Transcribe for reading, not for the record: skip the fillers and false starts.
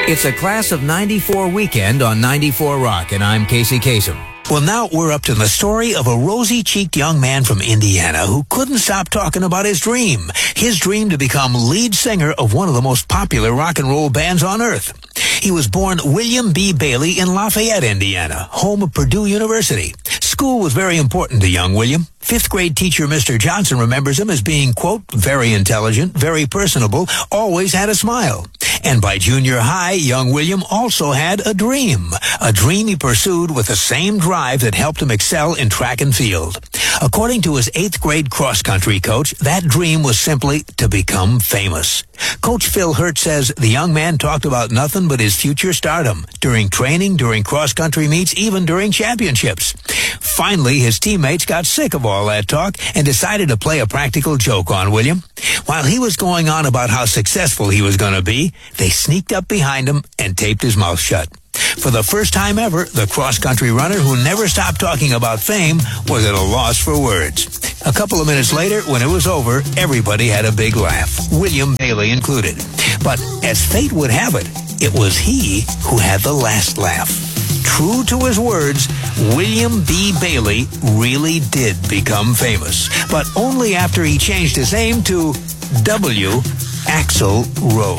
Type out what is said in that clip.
It's a Class of 94 weekend on 94 Rock, and I'm Casey Kasem. Well, now we're up to the story of a rosy-cheeked young man from Indiana who couldn't stop talking about his dream to become lead singer of one of the most popular rock and roll bands on earth. He was born William B. Bailey in Lafayette, Indiana, home of Purdue University. School was very important to young William. Fifth grade teacher Mr. Johnson remembers him as being, quote, very intelligent, very personable, always had a smile. And by junior high, young William also had a dream he pursued with the same drive that helped him excel in track and field. According to his 8th grade cross-country coach, that dream was simply to become famous. Coach Phil Hurt says the young man talked about nothing but his future stardom during training, during cross-country meets, even during championships. Finally, his teammates got sick of all that talk and decided to play a practical joke on William. While he was going on about how successful he was going to be, they sneaked up behind him and taped his mouth shut. For the first time ever, the cross-country runner who never stopped talking about fame was at a loss for words. A couple of minutes later, when it was over, everybody had a big laugh, William Bailey included. But as fate would have it, it was he who had the last laugh. True to his words, William B. Bailey really did become famous, but only after he changed his name to W. Axl Rose.